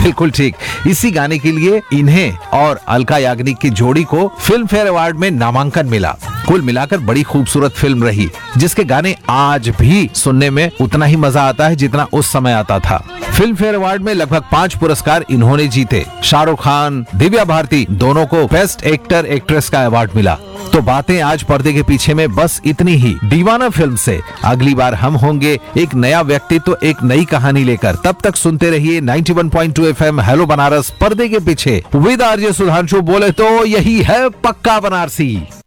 बिल्कुल ठीक। इसी गाने के लिए इन्हें और अलका याग्निक की जोड़ी को फिल्म फेयर अवार्ड में नामांकन मिला। कुल मिलाकर बड़ी खूबसूरत फिल्म रही, जिसके गाने आज भी सुनने में उतना ही मजा आता है जितना उस समय आता था। फिल्म फेयर अवार्ड में लगभग 5 पुरस्कार इन्होंने जीते। शाहरुख खान, दिव्या भारती दोनों को बेस्ट एक्टर एक्ट्रेस का अवार्ड मिला। तो बातें आज पर्दे के पीछे में बस इतनी ही। दीवाना फिल्म से अगली बार हम होंगे एक नया व्यक्तित्व, एक नई कहानी लेकर। तब तक सुनते रहिए 91.2 FM हेलो बनारस, पर्दे के पीछे विद आरजे सुधांशु। बोले तो यही है पक्का बनारसी।